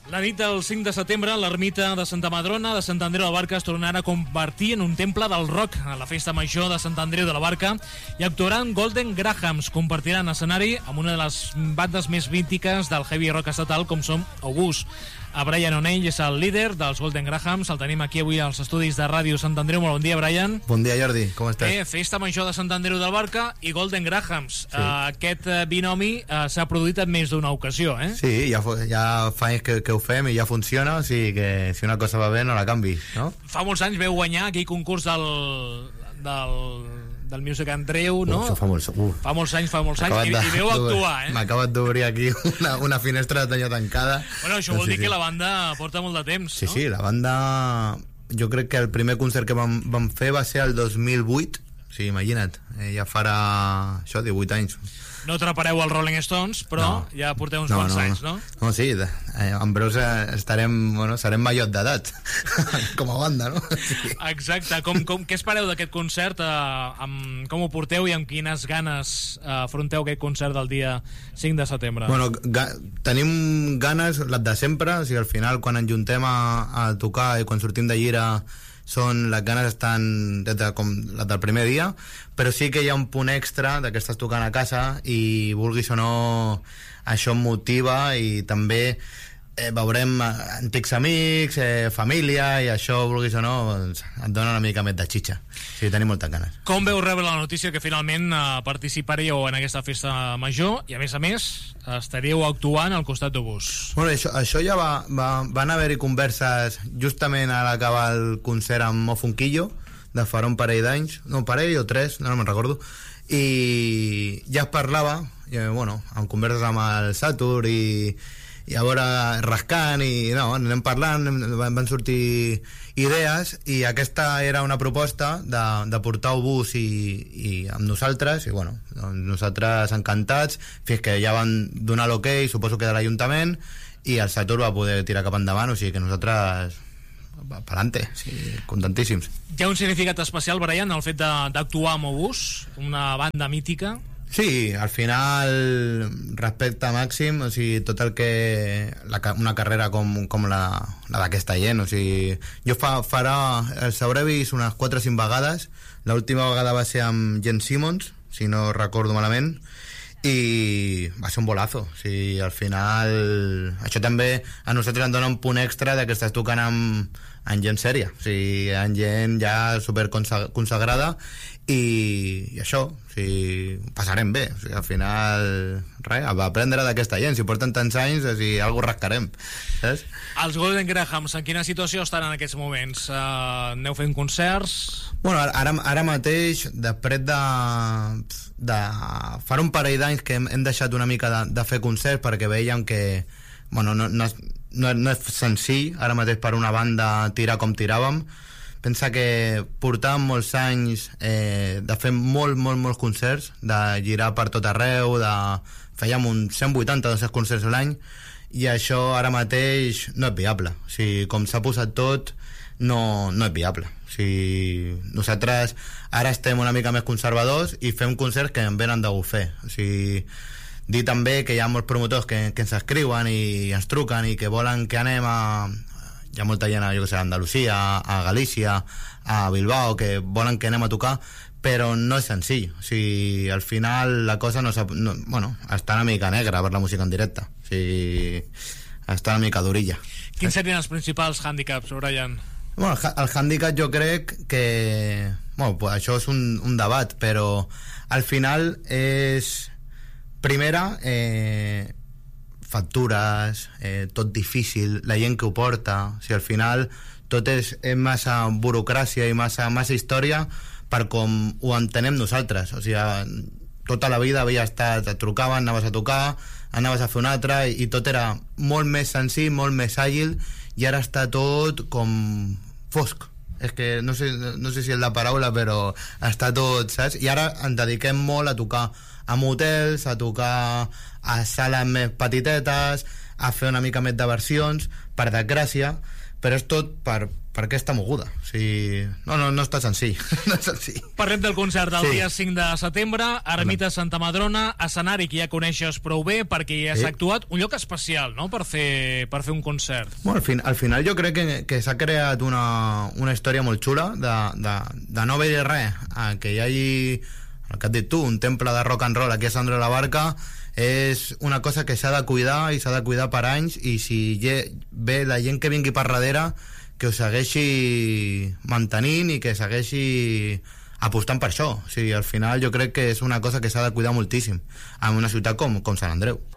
La nit del 5 de setembre, l'ermita de Santa Madrona de Sant Andreu de la Barca es tornarà a convertir en un temple del rock a la festa major de Sant Andreu de la Barca i actuaran Golden Grahams. Compartiran escenari amb una de les bandes més mítiques del heavy rock estatal com són Obús. A Brian O'Neill és el líder dels Golden Grahams, el tenim aquí avui als estudis de Ràdio Sant Andreu. Molt bon dia, Brian. Bon dia, Jordi, com estàs? Festa major de Sant Andreu de la Barca i Golden Grahams. Sí. Aquest binomi s'ha produït en més d'una ocasió, eh? Sí, ja fa anys que ho fem i ja funciona, o sigui que si una cosa va bé no la canvi, no? Fa molts anys veu guanyar aquell concurs del Music Andreu, no? Això fa molts anys i veu actuar, eh? M'ha acabat d'obrir aquí una finestra de tenia tancada. Bueno, això vol dir que la banda porta molt de temps, no? Sí, la banda... Jo crec que el primer concert que vam fer va ser el 2008, sí, imagina't, ja farà això, 18 anys. No atrapareu els Rolling Stones, però ja porteu uns quants anys, no? No, sí, en breus serem majors d'edat, com a banda, no? Sí. Exacte. Què espereu d'aquest concert? Com ho porteu i amb quines ganes afronteu aquest concert del dia 5 de setembre? Bueno, tenim ganes, les de sempre, o sigui, al final, quan ens juntem a tocar i quan sortim de gira, les ganes estan com les del primer dia, però sí que hi ha un punt extra de que estàs tocant a casa i vulguis o no això em motiva i també veurem antics amics, família, i això, vulguis o no, et dona una mica més de xitxa. Sí, tenim moltes ganes. Com veu rebre la notícia que finalment participaríeu en aquesta festa major i, a més, estaríeu actuant al costat d'Obús? Bueno, això ja van haver-hi converses justament a l'acabar el concert amb Mofunquillo, de farà un parell d'anys, no, un parell o tres, no me'n recordo, i ja es parlava, amb converses amb el Satur i a veure, rascant i anem parlant, van sortir idees i aquesta era una proposta de portar Obús i amb nosaltres i nosaltres encantats fins que ja van donar l'ok, suposo que de l'Ajuntament, i el Satur va poder tirar cap endavant, o sigui que nosaltres pa'lante, sí, contentíssims. Hi ha un significat especial, Brian, el fet d'actuar amb Obús, una banda mítica? Sí, al final respecte màxim, o sigui, tot el que una carrera com la d'aquesta gent, o sigui, jo els hauré vist unes 4 o 5 vegades. L'última vegada va ser amb Gene Simmons, si no recordo malament, i va ser un bolazo. O sigui, al final això també a nosaltres ens dona un punt extra de que estàs tocant amb gent sèria, o sigui, amb gent ja super consagrada i això, o sigui, passarem bé, o sigui, al final res, va aprendre d'aquesta gent, si porten tants anys, o sigui, alguna rascarem, saps? Els Golden Grahams, en quina situació estan en aquests moments? Aneu fent concerts? Bueno, ara mateix, després de fa un parell d'anys que hem deixat una mica de fer concerts perquè veiem que no és senzill ara mateix per una banda tirar com tiràvem. Pensa que portàvem molts anys de fer molts concerts, de girar per tot arreu, fèiem uns 180-200 concerts a l'any, i això ara mateix no és viable. O sigui, com s'ha posat tot, no és viable. O sigui, nosaltres ara estem una mica més conservadors i fem concerts que en venen de bufer. O sigui, dir també que hi ha molts promotors que ens escriuen i ens truquen i que volen que anem hi ha molta gent, jo que sé, a Andalusia, a Galícia, a Bilbao, que volen que anem a tocar, però no és senzill. O sigui, al final la cosa està una mica negra per la música en directe. O sigui, està una mica durilla. Quins serien els principals hàndicaps, Brian? Bueno, el hàndicap jo crec que... pues això és un debat, però al final és... Primera, factures, tot difícil, la gent que ho porta, o sigui, al final tot és massa burocràcia i massa història per com ho entenem nosaltres. O sigui, tota la vida havia estat, et trucaven, anaves a tocar, anaves a fer una altra, i tot era molt més senzill, molt més àgil, i ara està tot com fosc. És que no sé si és la paraula, però està tot, saps? I ara ens dediquem molt a tocar a motels, a tocar a sales més petitetes, a fer una mica més de versions, per desgràcia, però és tot per aquesta moguda. O sigui, no està senzill. No és senzill. Parlem del concert del Sí. dia 5 de setembre, Ermita Santa Madrona, escenari que ja coneixes prou bé perquè ja s'ha actuat, un lloc especial, no?, per fer un concert. Bueno, al final jo crec que s'ha creat una història molt xula de no haver-hi res, que hi hagi, el que has dit tu, un temple de rock and roll aquí a Sant Andreu de la Barca. És una cosa que s'ha de cuidar i s'ha de cuidar per anys, i si ve la gent que vingui per darrere, que ho segueixi mantenint i que segueixi apostant per això. O sigui, al final jo crec que és una cosa que s'ha de cuidar moltíssim en una ciutat com Sant Andreu.